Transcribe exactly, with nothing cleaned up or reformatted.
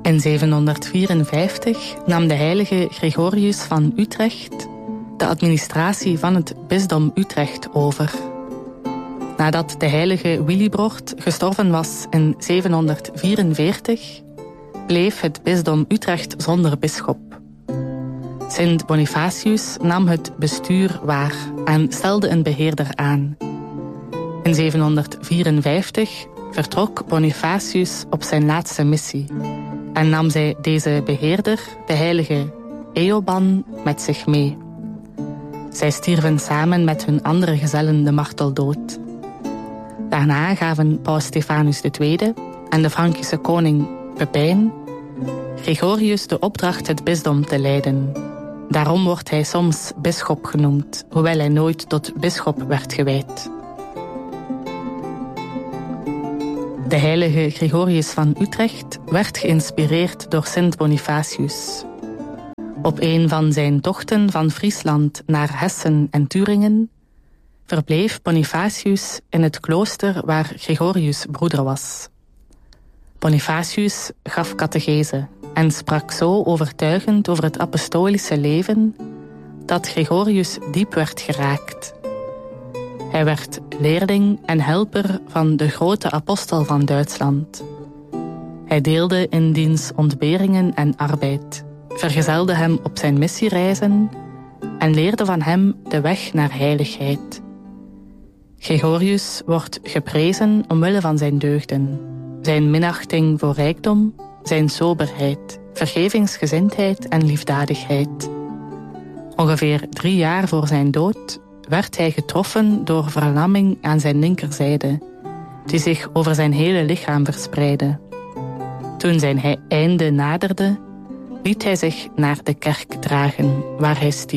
In zevenhonderdvierenvijftig nam de heilige Gregorius van Utrecht de administratie van het bisdom Utrecht over. Nadat de heilige Willibrord gestorven was in zevenhonderdvierenveertig, bleef het bisdom Utrecht zonder bisschop. Sint Bonifacius nam het bestuur waar en stelde een beheerder aan. In zevenhonderdvierenvijftig vertrok Bonifacius op zijn laatste missie en nam zij deze beheerder, de heilige Eoban, met zich mee. Zij stierven samen met hun andere gezellen de marteldood. Daarna gaven paus Stephanus de Tweede en de Frankische koning Pepijn Gregorius de opdracht het bisdom te leiden. Daarom wordt hij soms bisschop genoemd, hoewel hij nooit tot bisschop werd gewijd. De heilige Gregorius van Utrecht werd geïnspireerd door Sint Bonifacius. Op een van zijn tochten van Friesland naar Hessen en Turingen verbleef Bonifacius in het klooster waar Gregorius broeder was. Bonifacius gaf catechese en sprak zo overtuigend over het apostolische leven dat Gregorius diep werd geraakt. Hij werd leerling en helper van de grote apostel van Duitsland. Hij deelde in diens ontberingen en arbeid, vergezelde hem op zijn missiereizen en leerde van hem de weg naar heiligheid. Gregorius wordt geprezen omwille van zijn deugden, zijn minachting voor rijkdom, zijn soberheid, vergevingsgezindheid en liefdadigheid. Ongeveer drie jaar voor zijn dood werd hij getroffen door verlamming aan zijn linkerzijde, die zich over zijn hele lichaam verspreidde. Toen zijn einde naderde, liet hij zich naar de kerk dragen, waar hij stierf.